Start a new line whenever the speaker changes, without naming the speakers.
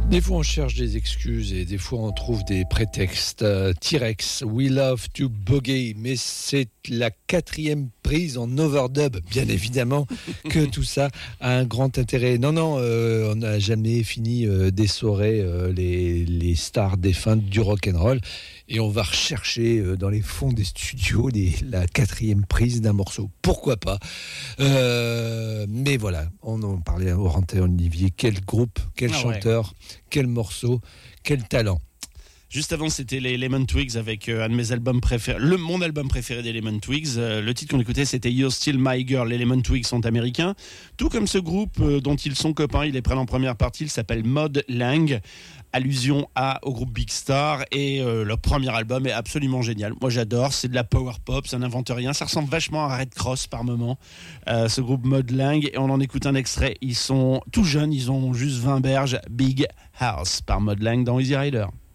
Des fois on cherche des excuses et des fois on trouve des prétextes. T-Rex, We Love to Boogie, mais c'est la 4e prise en overdub, bien évidemment, que tout ça a un grand intérêt. Non, on n'a jamais fini d'essorer les stars défuntes du rock'n'roll et on va rechercher dans les fonds des studios la 4e prise d'un morceau. Pourquoi pas mais voilà, on en parlait à Oranté Olivier. Quel groupe, quel chanteur, quel morceau, quel talent.
Juste avant, c'était les Lemon Twigs avec un de mes albums préférés, mon album préféré des Lemon Twigs. Le titre qu'on écoutait, c'était You're Still My Girl. Les Lemon Twigs sont américains, tout comme ce groupe dont ils sont copains. Ils les prennent en première partie. Il s'appelle Mod Lang. Allusion au groupe Big Star, et leur premier album est absolument génial. Moi j'adore, c'est de la power pop, ça n'invente rien, ça ressemble vachement à Red Cross par moment, ce groupe Mod Lang, et on en écoute un extrait. Ils sont tout jeunes, ils ont juste 20 berges. Big House par Mod Lang dans Easy Rider.